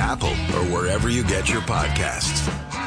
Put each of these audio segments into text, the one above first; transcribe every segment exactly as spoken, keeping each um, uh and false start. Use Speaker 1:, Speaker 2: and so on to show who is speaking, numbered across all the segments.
Speaker 1: Apple, or wherever you get your podcasts.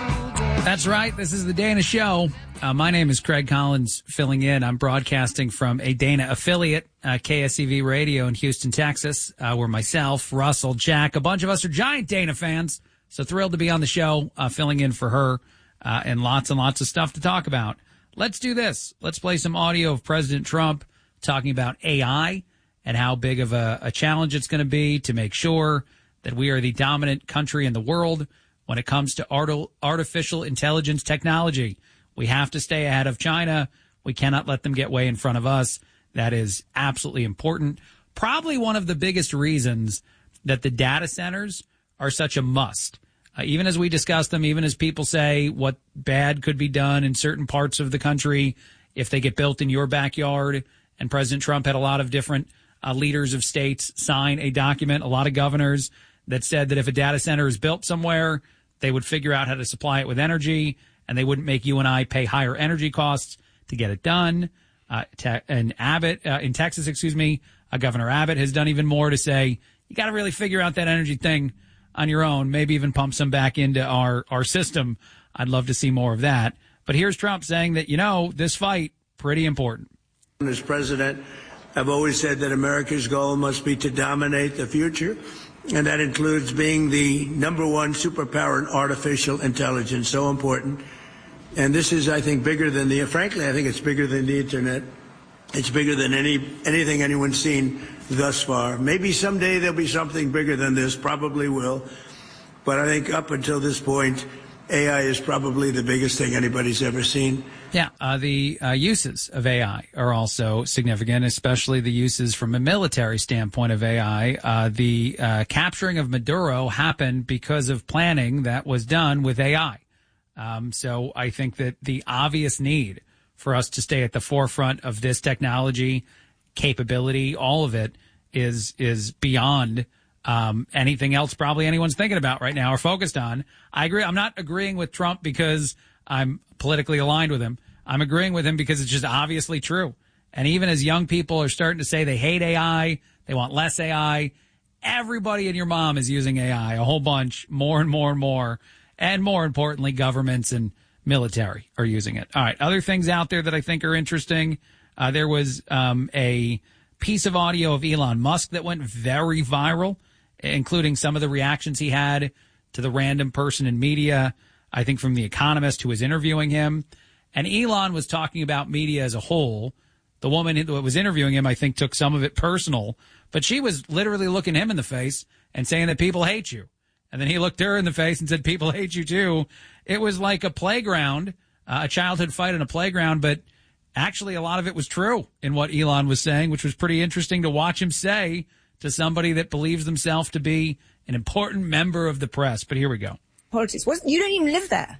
Speaker 2: That's right. This is the Dana Show. Uh, my name is Craig Collins, filling in. I'm broadcasting from a Dana affiliate, uh, K S E V Radio in Houston, Texas, uh, where myself, Russell, Jack, a bunch of us are giant Dana fans. So thrilled to be on the show, uh, filling in for her, uh, and lots and lots of stuff to talk about. Let's do this. Let's play some audio of President Trump talking about A I and how big of a, a challenge it's going to be to make sure that we are the dominant country in the world when it comes to art- artificial intelligence technology. We have to stay ahead of China. We cannot let them get way in front of us. That is absolutely important. Probably one of the biggest reasons that the data centers are such a must. Uh, even as we discuss them, even as people say what bad could be done in certain parts of the country if they get built in your backyard. And President Trump had a lot of different uh, leaders of states sign a document, a lot of governors, that said that if a data center is built somewhere, they would figure out how to supply it with energy, and they wouldn't make you and I pay higher energy costs to get it done. Uh, te- and Abbott, uh, in Texas, excuse me, uh, Governor Abbott has done even more to say, you got to really figure out that energy thing on your own, maybe even pump some back into our, our system. I'd love to see more of that. But here's Trump saying that, you know, this fight, pretty important.
Speaker 3: As president, I've always said that America's goal must be to dominate the future. And that includes being the number one superpower in artificial intelligence, so important. And this is, I think, bigger than the, frankly, I think it's bigger than the internet. It's bigger than any anything anyone's seen thus far. Maybe someday there'll be something bigger than this, probably will. But I think up until this point, A I is probably the biggest thing anybody's ever seen.
Speaker 2: Yeah, uh, the uh, uses of A I are also significant, especially the uses from a military standpoint of A I. Uh, the uh, capturing of Maduro happened because of planning that was done with A I. Um, so I think that the obvious need for us to stay at the forefront of this technology, capability, all of it is is beyond um, anything else probably anyone's thinking about right now or focused on. I agree. I'm not agreeing with Trump because I'm politically aligned with him. I'm agreeing with him because it's just obviously true. And even as young people are starting to say they hate A I, they want less A I, everybody and your mom is using A I, a whole bunch, more and more and more. And more importantly, governments and military are using it. All right, other things out there that I think are interesting. Uh, there was um, a piece of audio of Elon Musk that went very viral, including some of the reactions he had to the random person in media, I think from The Economist who was interviewing him. And Elon was talking about media as a whole. The woman who was interviewing him, I think, took some of it personal. But she was literally looking him in the face and saying that people hate you. And then he looked her in the face and said, people hate you too. It was like a playground, uh, a childhood fight in a playground. But actually, a lot of it was true in what Elon was saying, which was pretty interesting to watch him say to somebody that believes themselves to be an important member of the press. But here we go.
Speaker 4: Politics. You don't even live there.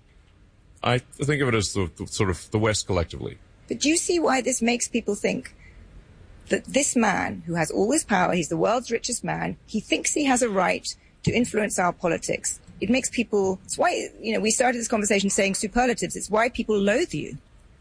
Speaker 5: I think of it as the, the sort of the West collectively.
Speaker 4: But do you see why this makes people think that this man who has all this power, he's the world's richest man, he thinks he has a right to influence our politics? It makes people, it's why, you know, we started this conversation saying superlatives. It's why people loathe you.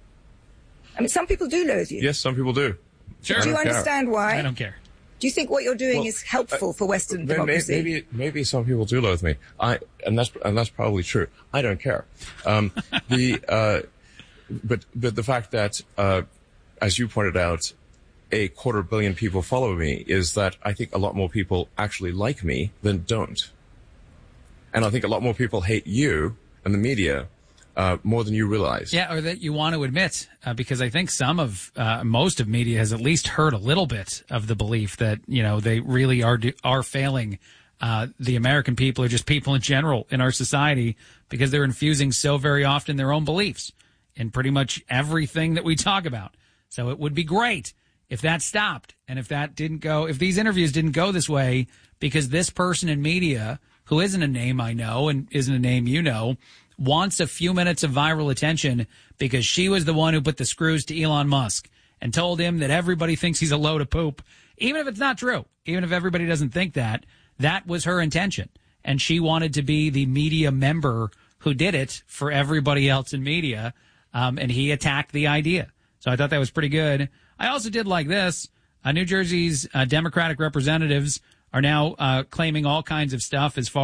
Speaker 4: I mean, some people do loathe you.
Speaker 5: Yes, some people do.
Speaker 2: Sure.
Speaker 4: Do you understand
Speaker 2: care.
Speaker 4: why?
Speaker 2: I don't care.
Speaker 4: Do you think what you're doing
Speaker 5: well,
Speaker 4: is helpful
Speaker 5: uh,
Speaker 4: for Western
Speaker 5: maybe,
Speaker 4: democracy?
Speaker 5: Maybe, maybe some people do loathe me. I, and that's, and that's probably true. I don't care. Um, the, uh, but, but the fact that, uh, as you pointed out, a quarter billion people follow me is that I think a lot more people actually like me than don't. And I think a lot more people hate you and the media Uh, more than you realize.
Speaker 2: Yeah, or that you want to admit, uh, because I think some of, uh, most of media has at least heard a little bit of the belief that, you know, they really are, are failing, uh, the American people or just people in general in our society because they're infusing so very often their own beliefs in pretty much everything that we talk about. So it would be great if that stopped and if that didn't go, if these interviews didn't go this way, because this person in media, who isn't a name I know and isn't a name you know, wants a few minutes of viral attention because she was the one who put the screws to Elon Musk and told him that everybody thinks he's a load of poop. Even if it's not true, even if everybody doesn't think that, that was her intention. And she wanted to be the media member who did it for everybody else in media. Um, and he attacked the idea. So I thought that was pretty good. I also did like this. Uh, New Jersey's uh, Democratic representatives are now uh, claiming all kinds of stuff as far